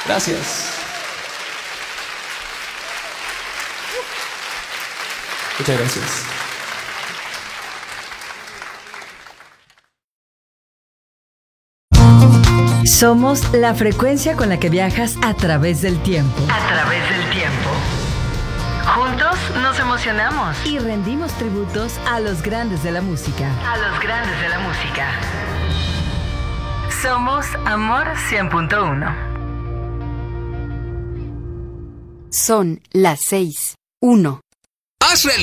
Gracias. Muchas gracias. Somos la frecuencia con la que viajas a través del tiempo. A través del tiempo. Juntos nos emocionamos. Y rendimos tributos a los grandes de la música. A los grandes de la música. Somos Amor 100.1. Son las 6:01.